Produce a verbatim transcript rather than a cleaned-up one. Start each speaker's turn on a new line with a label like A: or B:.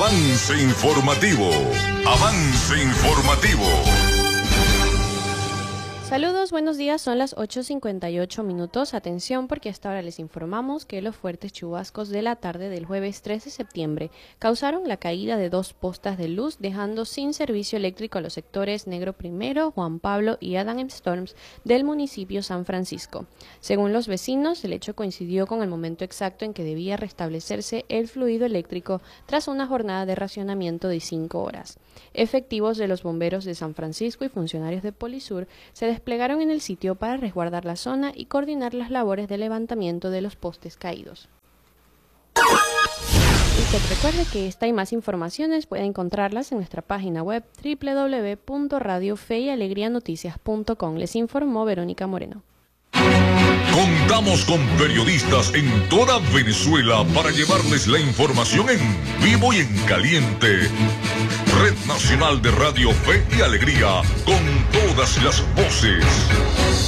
A: Avance informativo. Avance informativo.
B: Saludos, buenos días, son las ocho cincuenta y ocho minutos. Atención porque hasta ahora les informamos que los fuertes chubascos de la tarde del jueves tres de septiembre causaron la caída de dos postas de luz, dejando sin servicio eléctrico a los sectores Negro Primero, Juan Pablo y Adam Storms del municipio San Francisco. Según los vecinos, el hecho coincidió con el momento exacto en que debía restablecerse el fluido eléctrico tras una jornada de racionamiento de cinco horas. Efectivos de los bomberos de San Francisco y funcionarios de Polisur se desplegaron en el sitio para resguardar la zona y coordinar las labores de levantamiento de los postes caídos. Usted recuerde que esta y más informaciones puede encontrarlas en nuestra página web doble u doble u doble u punto radio fe y alegría noticias punto com. Les informó Verónica Moreno.
A: Contamos con periodistas en toda Venezuela para llevarles la información en vivo y en caliente. Red Nacional de Radio Fe y Alegría, con todas las voces.